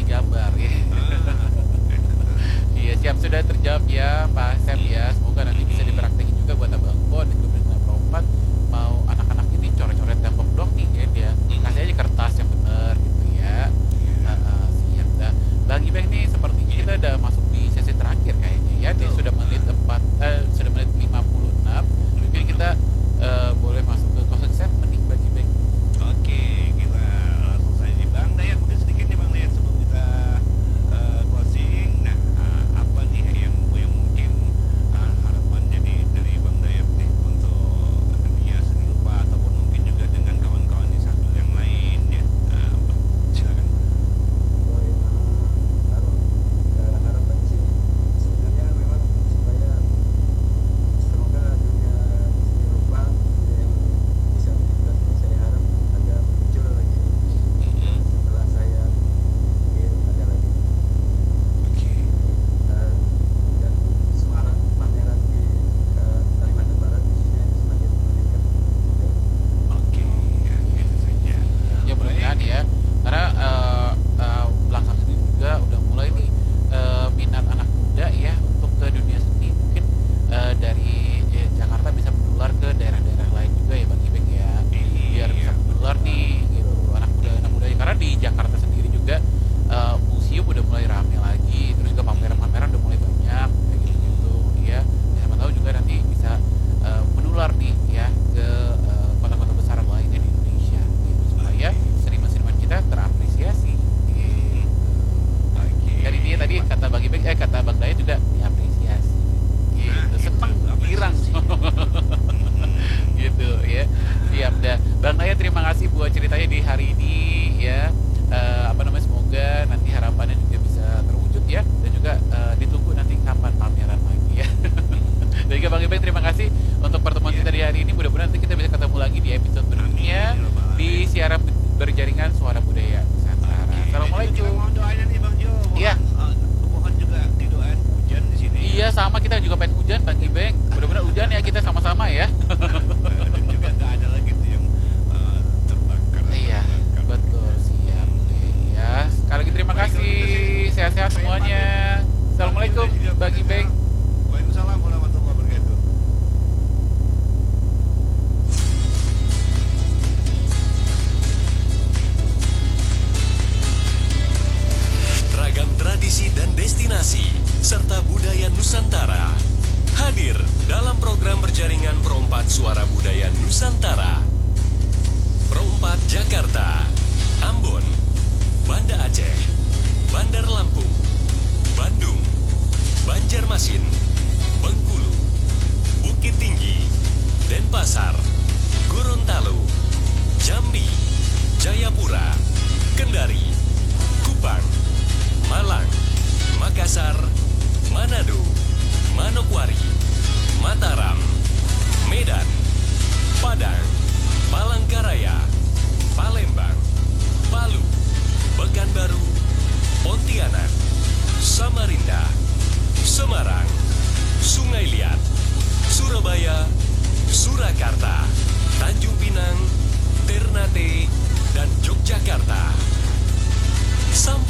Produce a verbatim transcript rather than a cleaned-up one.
gambar ya. Iya, siap, sudah terjawab ya Pak Asep ya. Semoga nanti bisa dipraktekin juga buat Abang Bo dan juga Bintang Perempat. Mau anak-anak ini coret-coret tembok dong nih ya dia. Kasih aja kertas yang bener gitu ya. Uh, uh, siap dah. Bang Ibeng nih seperti kita udah masuk di sesi terakhir kayaknya ya. Dia sudah menit empat eh, sudah menit lima puluh enam. Mungkin kita uh, boleh masuk ke closing statement nih Bang Ibeng. Oke, kita langsung saja nih Bang Dayat, mungkin sedikit nih Bang Dayat sebelum kita uh, closing. Nah, uh, apa nih yang yang mungkin uh, harapannya nih dari Bang Dayat nih untuk dunia seni rupa ataupun mungkin juga dengan kawan-kawan di satu yang lain ya. Uh, silakan. Oh, emang kalau harapan sih sebenarnya memang supaya semoga dunia seni rupa yang disabilitas ini saya harap ada muncul lagi setelah saya mungkin ada lagi Oke. dan dan semarak pameran di eh, Kalimantan Barat khususnya semakin meningkat. Oke, ya, gitu saja. Ya mudah-mudahan ya, karena uh, uh, belakangan ini juga udah mulai nih uh, minat anak muda ya untuk ke dunia seni. Mungkin uh, dari ya, Jakarta bisa menular ke daerah-daerah lain juga ya Bang Ibeng ya, biar bisa menular nih gitu anak muda anak muda. Karena di Jakarta sendiri juga uh, museum udah mulai rame lagi, terus juga pameran-pameran udah mulai banyak kayak gitu-gitu ya. Ya, siapa tahu juga nanti bisa uh, menular nih ya ke uh, kota-kota besar lainnya di Indonesia gitu, supaya seniman-seniman kita terapresiasi gitu. Oke. Dan ini tadi kata Bang Ibeng, eh kata Bang Dayat juga diapresiasi gitu, Nah, seneng itu, girang gitu ya. Siap dah Bang Dayat, terima kasih buat ceritanya di hari ini ya. Eh, apa namanya, semoga nanti harapannya juga bisa terwujud ya, dan juga eh, ditunggu nanti kapan pameran lagi ya. Dan juga Bang Ibeng, terima kasih untuk pertemuan kita di hari ini. Mudah-mudahan nanti kita bisa ketemu lagi di episode berikutnya di siaran berjaringan Suara Budaya Nusantara. Assalamualaikum. Kita mohon doanya nih Bang Jo. Mohon, Iya. uh, mohon juga didoain hujan di sini. Iya, sama, kita juga pengen hujan Bang Ibeng. Mudah-mudahan hujan ya, kita sama-sama ya. Dan juga nggak ada lagi tuh yang uh, terbakar. Iya, terbakar. betul, siap deh ya. Sekali lagi terima kasih, sehat-sehat semuanya. Assalamualaikum Bang Ibeng. Waalaikumsalam warahmatullahi wabarakatuh. Ragam tradisi dan destinasi serta budaya Nusantara hadir dalam program berjaringan Perompat Suara Budaya Nusantara. Perompat Jakarta, Ambon, Banda Aceh, Bandar Lampung, Bandung, Banjarmasin, Bengkulu, Bukit Tinggi, Denpasar, Gorontalo, Jambi, Jayapura, Kendari, Kupang, Malang, Makassar, Manado, Manokwari, Mataram, Medan, Padang, Palangkaraya, Palembang, Palu, Pekanbaru, Pontianak, Samarinda, Semarang, Sungai Liat, Surabaya, Surakarta, Tanjung Pinang, Ternate, dan Yogyakarta. Sampai